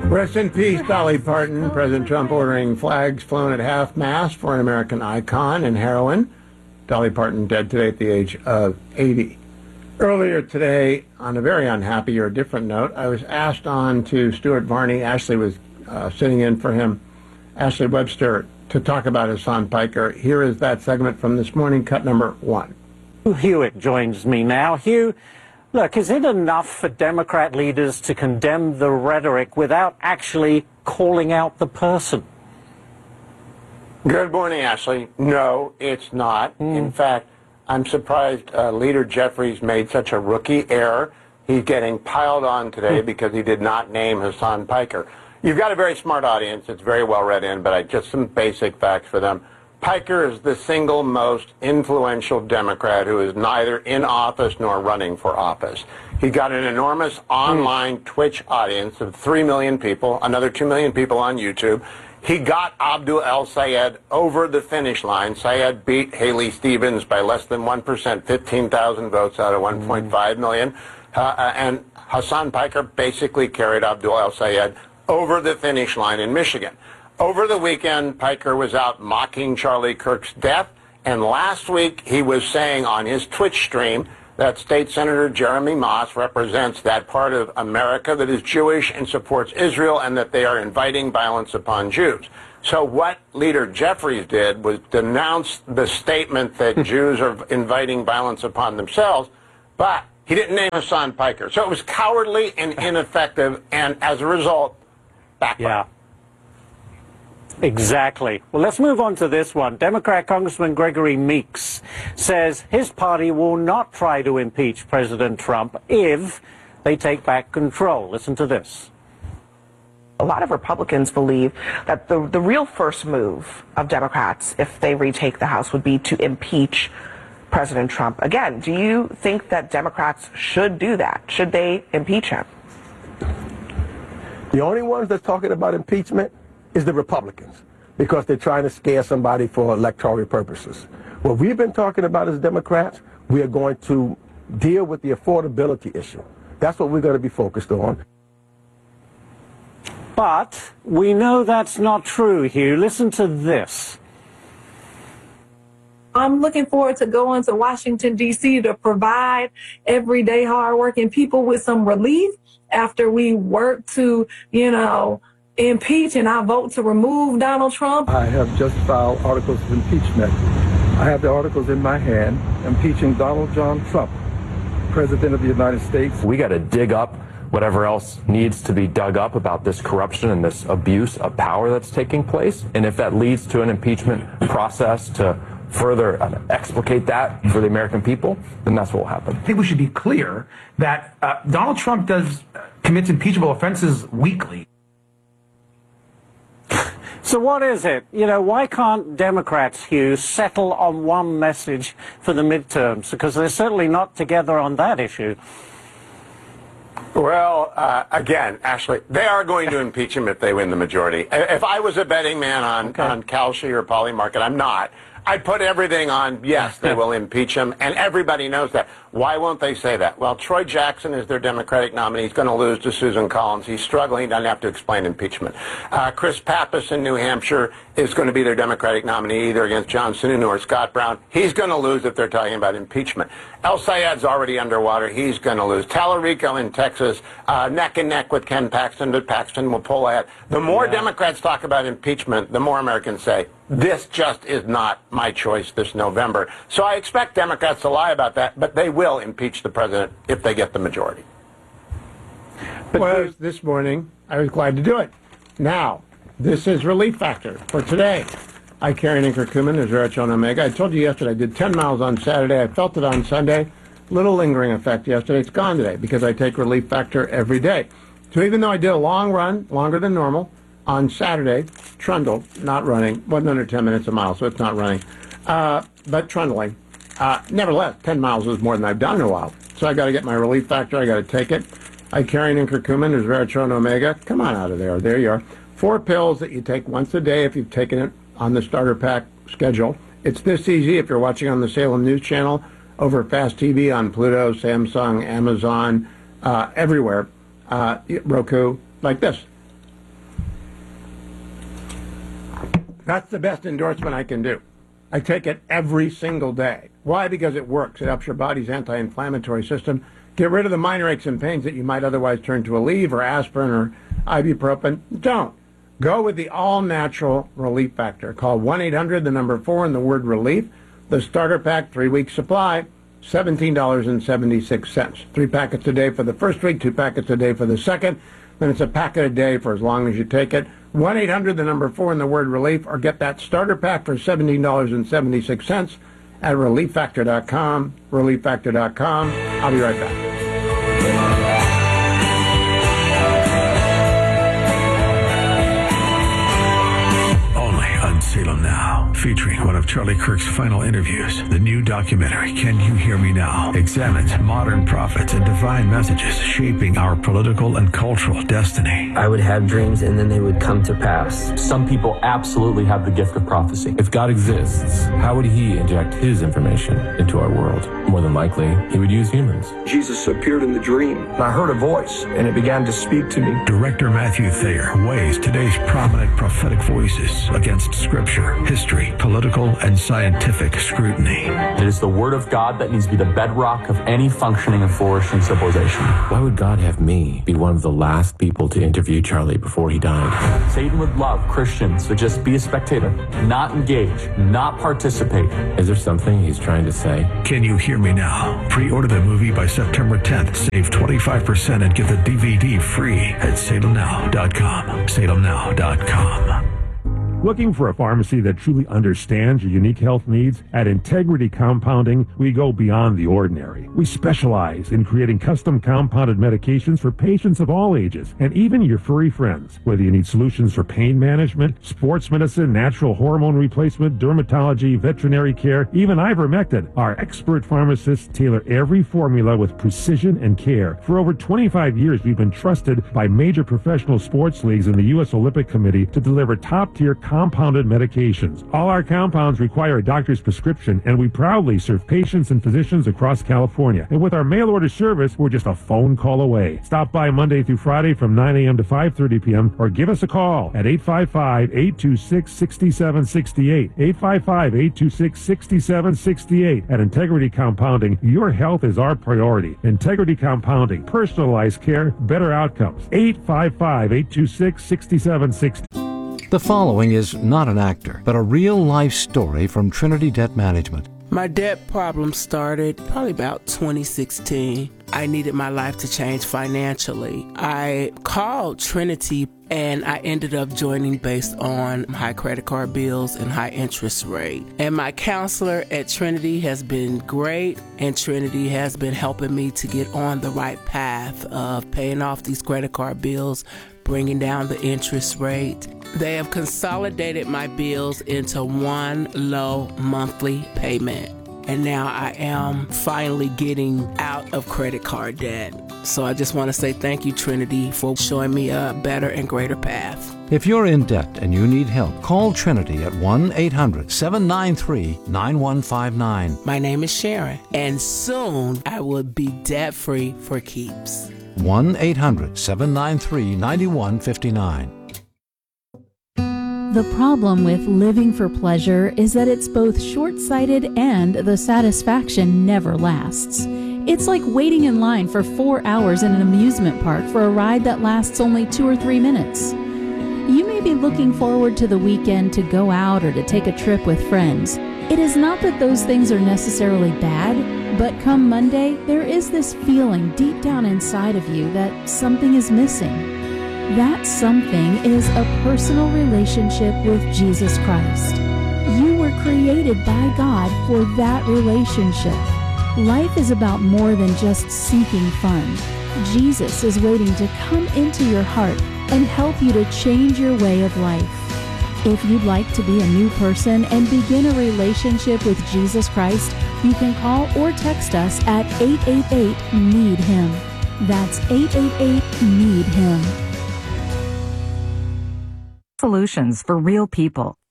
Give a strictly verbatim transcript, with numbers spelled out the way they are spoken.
Rest in peace, Dolly Parton. President Trump ordering flags flown at half-mast for an American icon and heroine. Dolly Parton dead today at the age of eighty. Earlier today, on a very unhappy or different note, I was asked on to Stuart Varney. Ashley was uh, sitting in for him, Ashley Webster, to talk about Hasan Piker. Here is that segment from this morning, cut number one. Hugh Hewitt joins me now. Hugh, look, is it enough for Democrat leaders to condemn the rhetoric without actually calling out the person? Good morning, Ashley. No, it's not. Mm. In fact, I'm surprised uh, Leader Jeffries made such a rookie error. He's getting piled on today mm. because he did not name Hasan Piker. You've got a very smart audience. It's very well read in, but I just some basic facts for them. Piker is the single most influential Democrat who is neither in office nor running for office. He got an enormous online mm. Twitch audience of three million people, another two million people on YouTube. He got Abdul El-Sayed over the finish line. Sayed beat Haley Stevens by less than one percent, fifteen thousand votes out of one point five million. Uh, and Hasan Piker basically carried Abdul El-Sayed over the finish line in Michigan. Over the weekend, Piker was out mocking Charlie Kirk's death, and last week he was saying on his Twitch stream that State Senator Jeremy Moss represents that part of America that is Jewish and supports Israel, and that they are inviting violence upon Jews. So what Leader Jeffries did was denounce the statement that Jews are inviting violence upon themselves, but he didn't name Hasan Piker. So it was cowardly and ineffective, and as a result, backfired. Yeah. Exactly. Well, let's move on to this one. Democrat Congressman Gregory Meeks says his party will not try to impeach President Trump if they take back control. Listen to this. A lot of Republicans believe that the, the real first move of Democrats, if they retake the House, would be to impeach President Trump. Again, do you think that Democrats should do that? Should they impeach him? The only ones that's talking about impeachment is the Republicans, because they're trying to scare somebody for electoral purposes. What we've been talking about as Democrats, we are going to deal with the affordability issue. That's what we're going to be focused on. But we know that's not true, Hugh. Listen to this. I'm looking forward to going to Washington, D C to provide everyday hardworking people with some relief after we work to, you know, impeach and I vote to remove Donald Trump. I have just filed articles of impeachment. I have the articles in my hand impeaching Donald John Trump, President of the United States. We got to dig up whatever else needs to be dug up about this corruption and this abuse of power that's taking place. And if that leads to an impeachment process to further uh, explicate that for the American people, then that's what will happen. I think we should be clear that uh, Donald Trump does uh, commits impeachable offenses weekly. So what is it? You know, why can't Democrats, Hugh, settle on one message for the midterms? Because they're certainly not together on that issue. Well, uh, again, Ashley, they are going to impeach him if they win the majority. If I was a betting man on, okay. on Kalshi or Polymarket, I'm not. I'd put everything on, yes, they will impeach him, and everybody knows that. Why won't they say that? Well, Troy Jackson is their Democratic nominee. He's going to lose to Susan Collins. He's struggling. He doesn't have to explain impeachment. Uh, Chris Pappas in New Hampshire is going to be their Democratic nominee, either against John Sununu or Scott Brown. He's going to lose if they're talking about impeachment. El-Sayed's already underwater. He's going to lose. Tallarico in Texas, uh, neck and neck with Ken Paxton, but Paxton will pull ahead. The more yeah. Democrats talk about impeachment, the more Americans say, this just is not my choice this November. So I expect Democrats to lie about that, but they will impeach the president if they get the majority. But well, this morning, I was glad to do it. Now, this is Relief Factor for today. I carry an curcumin, a Zerachon Omega. I told you yesterday I did ten miles on Saturday. I felt it on Sunday. Little lingering effect yesterday. It's gone today because I take Relief Factor every day. So even though I did a long run, longer than normal, on Saturday, trundle, not running, wasn't under ten minutes a mile, so it's not running, uh, but trundling. Uh, nevertheless, ten miles is more than I've done in a while. So I got to get my Relief Factor. I got to take it. I carry an curcumin, resveratrol omega. Come on out of there. There you are. Four pills that you take once a day if you've taken it on the starter pack schedule. It's this easy if you're watching on the Salem News Channel, over Fast T V, on Pluto, Samsung, Amazon, uh, everywhere, uh, Roku, like this. That's the best endorsement I can do. I take it every single day. Why? Because it works. It helps your body's anti-inflammatory system get rid of the minor aches and pains that you might otherwise turn to Aleve or aspirin or ibuprofen. Don't. Go with the all-natural Relief Factor. Call one eight hundred, the number four, and the word relief. The starter pack, three-week supply, seventeen dollars and seventy-six cents. Three packets a day for the first week, two packets a day for the second. Then it's a packet a day for as long as you take it. one eight hundred, the number four, and the word relief, or get that starter pack for seventeen dollars and seventy-six cents at relief factor dot com, relief factor dot com. I'll be right back. Salem Now, featuring one of Charlie Kirk's final interviews. The new documentary, Can You Hear Me Now?, examines modern prophets and divine messages shaping our political and cultural destiny. I would have dreams and then they would come to pass. Some people absolutely have the gift of prophecy. If God exists, how would he inject his information into our world? More than likely, he would use humans. Jesus appeared in the dream, and I heard a voice, and it began to speak to me. Director Matthew Thayer weighs today's prominent prophetic voices against Scripture, history, political, and scientific scrutiny. It is the Word of God that needs to be the bedrock of any functioning and flourishing civilization. Why would God have me be one of the last people to interview Charlie before he died? Satan would love Christians to just be a spectator, not engage, not participate. Is there something he's trying to say? Can You Hear Me Now? Pre-order the movie by September tenth. Save twenty-five percent and get the D V D free at salem now dot com. salem now dot com. Looking for a pharmacy that truly understands your unique health needs? At Integrity Compounding, we go beyond the ordinary. We specialize in creating custom compounded medications for patients of all ages, and even your furry friends. Whether you need solutions for pain management, sports medicine, natural hormone replacement, dermatology, veterinary care, even ivermectin, our expert pharmacists tailor every formula with precision and care. For over twenty-five years, we've been trusted by major professional sports leagues and the U S Olympic Committee to deliver top-tier compounded medications. All our compounds require a doctor's prescription, and we proudly serve patients and physicians across California. And with our mail order service, we're just a phone call away. Stop by Monday through Friday from nine a.m. to five thirty p.m. or give us a call at eight five five, eight two six, six seven six eight. eight five five, eight two six, six seven six eight. At Integrity Compounding, your health is our priority. Integrity Compounding, personalized care, better outcomes. eight five five, eight two six, six seven six eight. The following is not an actor, but a real-life story from Trinity Debt Management. My debt problem started probably about twenty sixteen. I needed my life to change financially. I called Trinity and I ended up joining based on high credit card bills and high interest rate. And my counselor at Trinity has been great, and Trinity has been helping me to get on the right path of paying off these credit card bills, bringing down the interest rate. They have consolidated my bills into one low monthly payment. And now I am finally getting out of credit card debt. So I just want to say thank you, Trinity, for showing me a better and greater path. If you're in debt and you need help, call Trinity at one eight hundred, seven nine three, nine one five nine. My name is Sharon, and soon I will be debt-free for keeps. one eight hundred, seven nine three, nine one five nine. The problem with living for pleasure is that it's both short-sighted and the satisfaction never lasts. It's like waiting in line for four hours in an amusement park for a ride that lasts only two or three minutes. You may be looking forward to the weekend to go out or to take a trip with friends. It is not that those things are necessarily bad, but come Monday, there is this feeling deep down inside of you that something is missing. That something is a personal relationship with Jesus Christ. You were created by God for that relationship. Life is about more than just seeking fun. Jesus is waiting to come into your heart and help you to change your way of life. If you'd like to be a new person and begin a relationship with Jesus Christ, you can call or text us at eight eight eight, need him. That's eight eight eight, need him. Solutions for real people.